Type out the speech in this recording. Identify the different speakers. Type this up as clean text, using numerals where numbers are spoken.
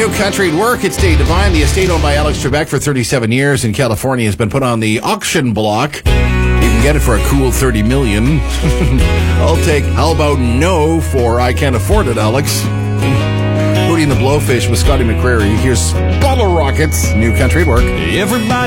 Speaker 1: New Country at Work. It's Dave Devine. The estate owned by Alex Trebek for 37 years in California has been put on the auction block. You can get it for a cool $30 million. I'll take how about no for I can't afford it, Alex. Hootie and the Blowfish with Scotty McCreery. Here's Bottle Rockets. New Country at Work.
Speaker 2: Everybody